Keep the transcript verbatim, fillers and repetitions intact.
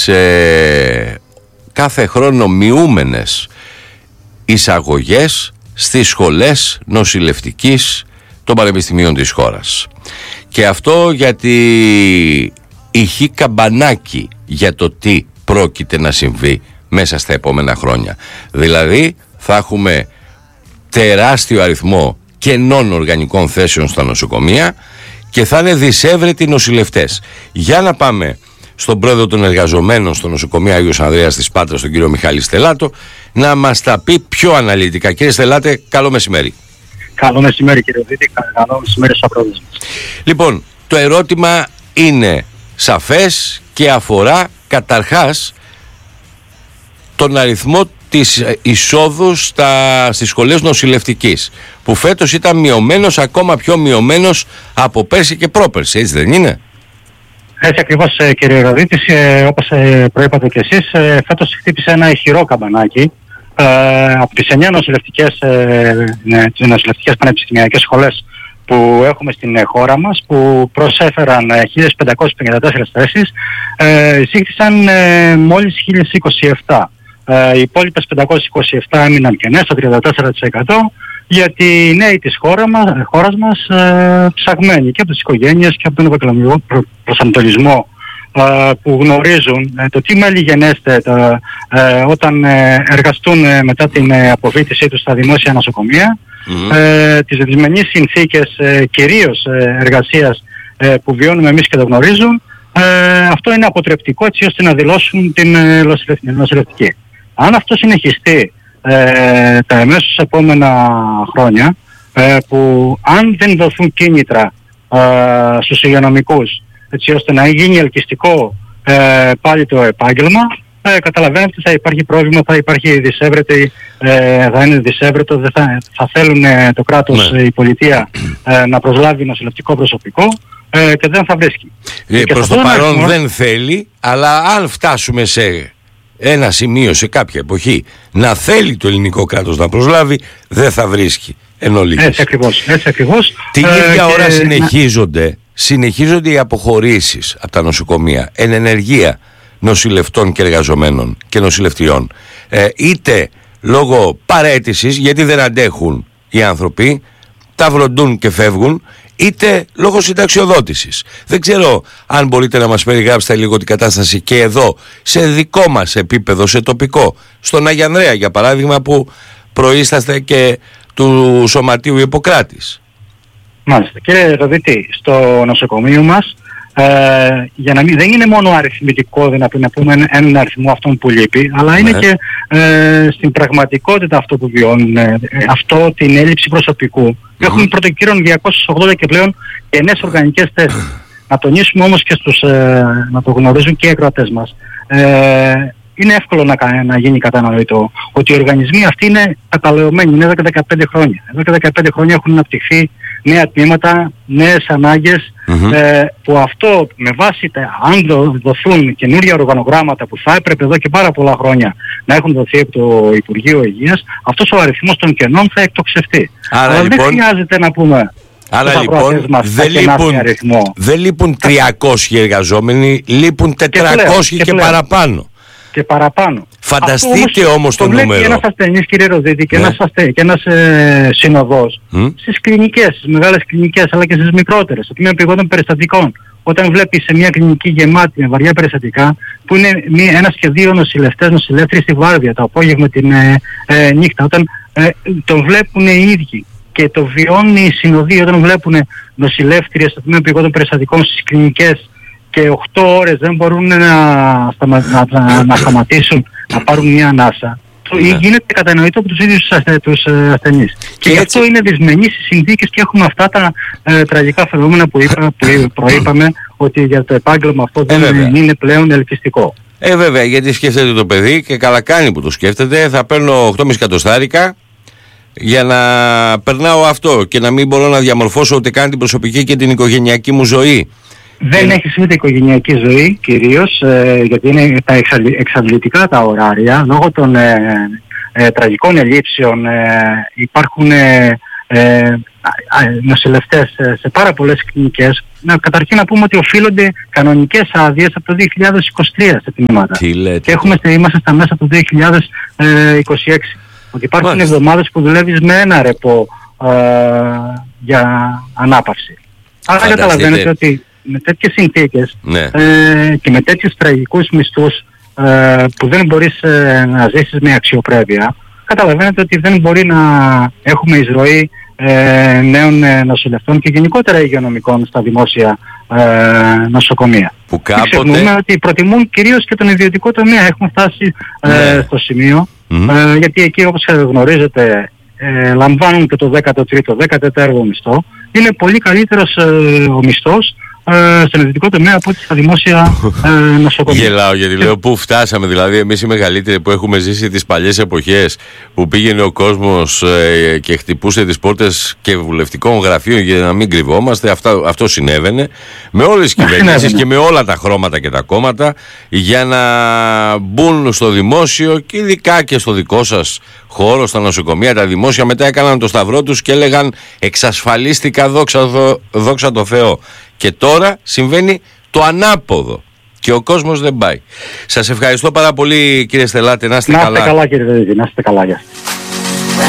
τις ε, κάθε χρόνο μειούμενες εισαγωγές στις σχολές νοσηλευτικής των πανεπιστημίων της χώρας. Και αυτό γιατί ηχεί καμπανάκι για το τι πρόκειται να συμβεί μέσα στα επόμενα χρόνια. Δηλαδή θα έχουμε τεράστιο αριθμό κενών οργανικών θέσεων στα νοσοκομεία και θα είναι δυσέβρετοι νοσηλευτές. Για να πάμε στον πρόεδρο των εργαζομένων στο νοσοκομείο Άγιος Ανδρέας της Πάτρας, τον κύριο Μιχάλη Στελάτο, να μας τα πει πιο αναλυτικά. Κύριε Στελάτε, καλό μεσημέρι. Καλό μεσημέρι κύριε Δίτη, καλό μεσημέρι στα πρόεδρος μας. Λοιπόν, το ερώτημα είναι σαφές και αφορά καταρχάς τον αριθμό της εισόδου στα, στις σχολές νοσηλευτικής, που φέτος ήταν μειωμένος, ακόμα πιο μειωμένος από πέρσι και πρόπερσι, έτσι δεν είναι? Έτσι ακριβώς κύριε Ροδίτης, όπως προείπατε και εσείς, φέτος χτύπησε ένα ηχηρό καμπανάκι. Ε, από τις εννιά νοσηλευτικές, ε, ναι, νοσηλευτικές πανεπιστημιακές σχολές που έχουμε στην ε, χώρα μας, που προσέφεραν ε, χίλιες πεντακόσιες πενήντα τέσσερις θέσεις, ε, εισήχθησαν ε, μόλις χίλιες είκοσι επτά. Ε, οι υπόλοιπες πεντακόσιες είκοσι επτά έμειναν κενές, στο τριάντα τέσσερα τοις εκατό, γιατί οι νέοι της χώρα μας, χώρας μας ε, ψαγμένοι και από τις οικογένειες και από τον επαγγελματικό προ, προσανατολισμό που γνωρίζουν ε, το τι μέλη γενέστε το, ε, όταν ε, εργαστούν ε, μετά την ε, αποφύτισή τους στα δημόσια νοσοκομεία, mm-hmm. ε, τις δυσμενείς συνθήκες ε, κυρίως ε, εργασίας ε, που βιώνουμε εμείς και το γνωρίζουν, ε, αυτό είναι αποτρεπτικό έτσι ώστε να δηλώσουν την ε, νοσηλευτική. Αν αυτό συνεχιστεί ε, τα εμέσως επόμενα χρόνια, ε, που αν δεν δοθούν κίνητρα ε, στους υγειονομικούς έτσι ώστε να γίνει ελκυστικό ε, πάλι το επάγγελμα, ε, καταλαβαίνετε ότι θα υπάρχει πρόβλημα, θα υπάρχει δυσέβρετη, ε, θα είναι δυσέβρετο, δεν θα, θα θέλουν ε, το κράτος, ναι. η πολιτεία ε, να προσλάβει νοσηλευτικό προσωπικό ε, και δεν θα βρίσκει. Ε, προς το παρόν έχουμε... δεν θέλει, αλλά αν φτάσουμε σε ένα σημείο, σε κάποια εποχή, να θέλει το ελληνικό κράτος να προσλάβει, δεν θα βρίσκει εν ολίγης. Έτσι ακριβώς, έτσι ακριβώς. Την ε, ίδια ώρα και... συνεχίζονται Συνεχίζονται οι αποχωρήσεις από τα νοσοκομεία εν ενεργεία νοσηλευτών και εργαζομένων και νοσηλευτριών, ε, είτε λόγω παραίτησης, γιατί δεν αντέχουν οι άνθρωποι, τα βροντούν και φεύγουν, είτε λόγω συνταξιοδότησης. Δεν ξέρω αν μπορείτε να μας περιγράψετε λίγο την κατάσταση και εδώ, σε δικό μας επίπεδο, σε τοπικό, στον Άγιο Ανδρέα για παράδειγμα, που προείσταστε και του Σωματείου Ιπποκράτης. Μάλιστα. Κύριε Ροδίτη, στο νοσοκομείο μας, ε, για να μην, δεν είναι μόνο αριθμητικό, δηλαδή να πούμε έναν αριθμό αυτών που λείπει, αλλά είναι ναι. και ε, στην πραγματικότητα αυτό που βιώνουν, ε, αυτό την έλλειψη προσωπικού. Mm-hmm. Έχουμε πρωτοκύρων διακόσιες ογδόντα και πλέον κενές οργανικές θέσεις. Να τονίσουμε όμως και στους, ε, να το γνωρίζουν και οι ακροατές μας. Ε, είναι εύκολο να, να γίνει κατανοητό ότι οι οργανισμοί αυτοί είναι καταλεωμένοι, είναι εδώ και δεκαπέντε χρόνια. Εδώ και δεκαπέντε χρόνια έχουν αναπτυχθεί νέα τμήματα, νέες ανάγκες, mm-hmm. ε, που αυτό με βάση τα, αν δοθούν καινούργια οργανογράμματα που θα έπρεπε εδώ και πάρα πολλά χρόνια να έχουν δοθεί από το Υπουργείο Υγείας, αυτός ο αριθμός των κενών θα εκτοξευτεί. Άρα, Αλλά λοιπόν, δεν χρειάζεται να πούμε... Άρα λοιπόν μας, δεν, λείπουν, δεν λείπουν τριακόσιοι εργαζόμενοι, λείπουν τετρακόσιοι και, και, και παραπάνω. Και παραπάνω. Φανταστείτε όμως, όμως το, το νούμερο. Και ένας ασθενής, κύριε Ροδίτη, και ναι. ένας, ασθε... και ένας ε, συνοδός mm? στις κλινικές, στις μεγάλες κλινικές, αλλά και στις μικρότερες, στο τμήμα επιγόντων περιστατικών. Όταν βλέπει σε μια κλινική γεμάτη με βαριά περιστατικά, που είναι μία, ένας και δύο νοσηλευτές, νοσηλεύτριες στη βάρδια, το απόγευμα την ε, ε, νύχτα, όταν ε, τον βλέπουν οι ίδιοι και το βιώνουν οι συνοδοί, όταν βλέπουν νοσηλεύτριες στο τμήμα επιγόντων περιστατικών στις κλινικές, και οκτώ ώρες δεν μπορούν να, σταμα, να, να, να σταματήσουν να πάρουν μια ανάσα. Ναι. Γίνεται κατανοητό από τους ίδιους τους, ασθε, τους ασθενείς. Και, και γι' αυτό είναι δυσμενείς οι συνθήκες και έχουμε αυτά τα ε, τραγικά φαινόμενα που, είπα, που προείπαμε ότι για το επάγγελμα αυτό δεν ε, είναι πλέον ελκυστικό. Ε βέβαια, γιατί σκέφτεται το παιδί και καλά κάνει που το σκέφτεται. Θα παίρνω οκτώ κόμμα πέντε εκατοστάρικα για να περνάω αυτό και να μην μπορώ να διαμορφώσω ούτε καν την προσωπική και την οικογενειακή μου ζωή. Δεν έχεις ούτε οικογενειακή ζωή κυρίως, ε, γιατί είναι τα εξαντλητικά τα ωράρια. Λόγω των ε, ε, τραγικών ελλείψεων ε, υπάρχουν ε, ε, νοσηλευτές σε πάρα πολλές κλινικές. Να, καταρχήν να πούμε ότι οφείλονται κανονικές άδειες από το δύο χιλιάδες είκοσι τρία σε τμήματα. Και έχουμε, είμαστε στα μέσα του δύο χιλιάδες είκοσι έξι. Ότι υπάρχουν Μάλιστα. εβδομάδες που δουλεύεις με ένα ρεπό ε, για ανάπαυση. Άρα καταλαβαίνετε ότι με τέτοιες συνθήκες ναι. ε, και με τέτοιους τραγικούς μισθούς ε, που δεν μπορείς ε, να ζήσεις με αξιοπρέπεια, καταλαβαίνετε ότι δεν μπορεί να έχουμε εισρωή ε, νέων ε, νοσηλευτών και γενικότερα υγειονομικών στα δημόσια ε, νοσοκομεία. Που κάποτε... Ξεχνούμε ότι προτιμούν κυρίως και τον ιδιωτικό τομέα. Έχουμε φτάσει ε, ναι. στο σημείο, mm-hmm. ε, γιατί εκεί όπως γνωρίζετε ε, λαμβάνουν και το δέκατο τρίτο, δέκατο τέταρτο μισθό. Είναι πολύ καλύτερος ε, ο μισθός στον ιδιωτικό τομέα από ό,τι στα δημόσια ε, νοσοκομεία. Γελάω γιατί λέω πού φτάσαμε, δηλαδή εμείς οι μεγαλύτεροι που έχουμε ζήσει τις παλιές εποχές που πήγαινε ο κόσμος ε, και χτυπούσε τις πόρτες και βουλευτικών γραφείων για να μην κρυβόμαστε. Αυτό, αυτό συνέβαινε με όλες τις κυβερνήσεις και με όλα τα χρώματα και τα κόμματα για να μπουν στο δημόσιο και ειδικά και στο δικό σας χώρο, στα νοσοκομεία, τα δημόσια. Μετά έκαναν το σταυρό τους και έλεγαν εξασφαλίστηκα, δόξα, δόξα τω Θεώ. Και τώρα συμβαίνει το ανάποδο και ο κόσμος δεν πάει. Σας ευχαριστώ πάρα πολύ κύριε Στελάτη, να είστε καλά. Να είστε καλά κύριε Δεδίδη, να είστε καλά.